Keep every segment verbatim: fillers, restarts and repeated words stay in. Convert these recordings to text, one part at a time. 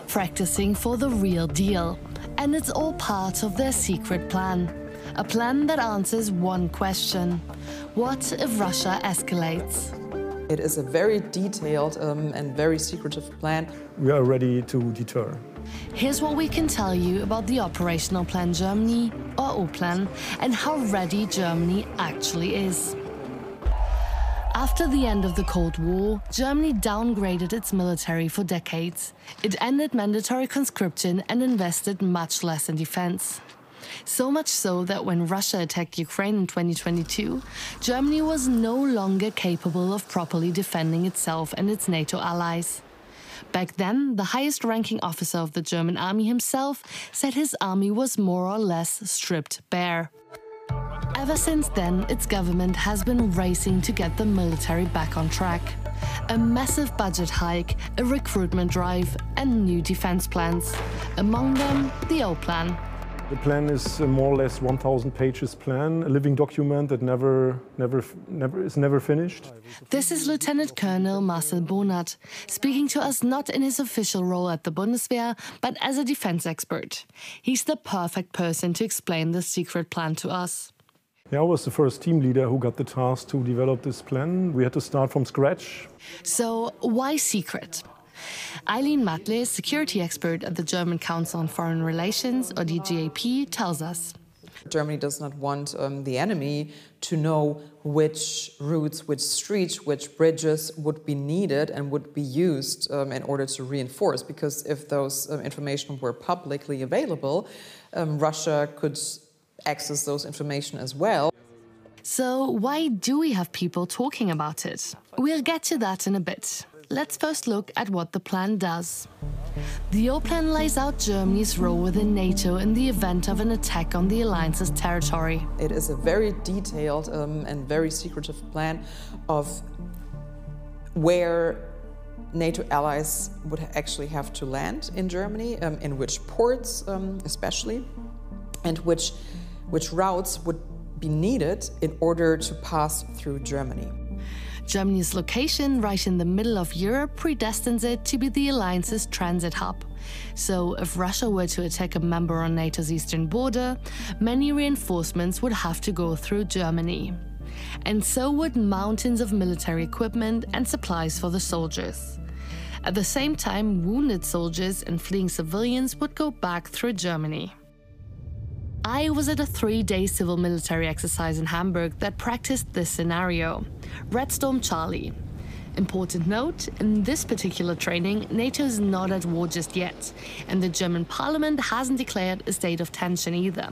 are practicing for the real deal. And it's all part of their secret plan. A plan that answers one question: what if Russia escalates? It is a very detailed um, and very secretive plan. We are ready to deter. Here's what we can tell you about the Operational Plan Germany, or O-Plan, and how ready Germany actually is. After the end of the Cold War, Germany downgraded its military for decades. It ended mandatory conscription and invested much less in defense. So much so that when Russia attacked Ukraine in twenty twenty-two, Germany was no longer capable of properly defending itself and its NATO allies. Back then, the highest-ranking officer of the German army himself said his army was more or less stripped bare. Ever since then, its government has been racing to get the military back on track. A massive budget hike, a recruitment drive, and new defense plans. Among them, the O-Plan. The plan is a more or less one thousand pages plan, a living document that never, never, never is never finished. This is Lieutenant Colonel Marcel Bonat, speaking to us not in his official role at the Bundeswehr, but as a defense expert. He's the perfect person to explain the secret plan to us. Yeah, I was the first team leader who got the task to develop this plan. We had to start from scratch. So, why secret? Eileen Matle, security expert at the German Council on Foreign Relations, or D G A P, tells us. Germany does not want um, the enemy to know which routes, which streets, which bridges would be needed and would be used um, in order to reinforce. Because if those um, information were publicly available, um, Russia could access those information as well. So why do we have people talking about it? We'll get to that in a bit. Let's first look at what the plan does. The O-Plan lays out Germany's role within NATO in the event of an attack on the alliance's territory. It is a very detailed um, and very secretive plan of where NATO allies would actually have to land in Germany, um, in which ports um, especially, and which, which routes would be needed in order to pass through Germany. Germany's location right in the middle of Europe predestines it to be the alliance's transit hub. So if Russia were to attack a member on NATO's eastern border, many reinforcements would have to go through Germany. And so would mountains of military equipment and supplies for the soldiers. At the same time, wounded soldiers and fleeing civilians would go back through Germany. I was at a three-day civil military exercise in Hamburg that practiced this scenario, Red Storm Charlie. Important note, in this particular training, NATO is not at war just yet, and the German parliament hasn't declared a state of tension either.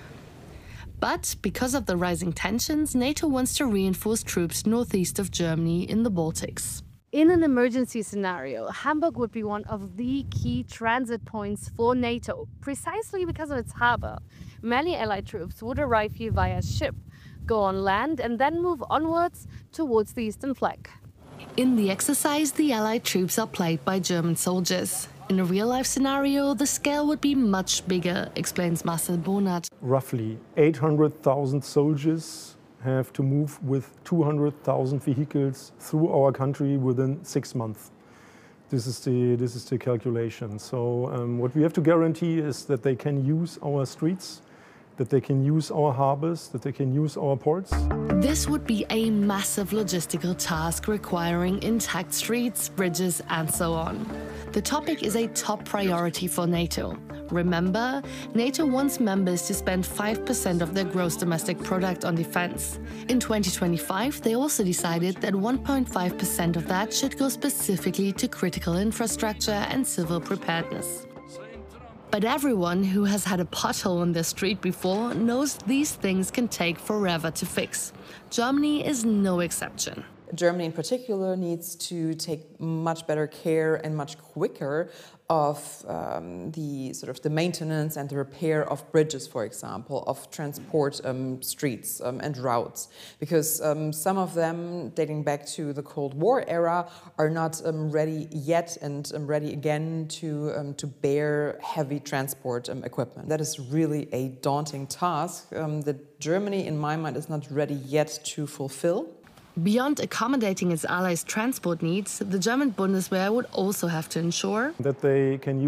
But because of the rising tensions, NATO wants to reinforce troops northeast of Germany in the Baltics. In an emergency scenario, Hamburg would be one of the key transit points for NATO, precisely because of its harbor. Many Allied troops would arrive here via ship, go on land, and then move onwards towards the eastern flank. In the exercise, the Allied troops are played by German soldiers. In a real-life scenario, the scale would be much bigger, explains Marcel Bonat. Roughly eight hundred thousand soldiers have to move with two hundred thousand vehicles through our country within six months. This is the, this is the calculation. So um, what we have to guarantee is that they can use our streets, that they can use our harbors, that they can use our ports. This would be a massive logistical task requiring intact streets, bridges, and so on. The topic is a top priority for NATO. Remember, NATO wants members to spend five percent of their gross domestic product on defense. In twenty twenty-five, they also decided that one point five percent of that should go specifically to critical infrastructure and civil preparedness. But everyone who has had a pothole on their street before knows these things can take forever to fix. Germany is no exception. Germany in particular needs to take much better care and much quicker of um, the sort of the maintenance and the repair of bridges, for example, of transport um, streets um, and routes, because um, some of them, dating back to the Cold War era, are not um, ready yet and um, ready again to um, to bear heavy transport um, equipment. That is really a daunting task um, that Germany, in my mind, is not ready yet to fulfill. Beyond accommodating its allies' transport needs, the German Bundeswehr would also have to ensure that they can use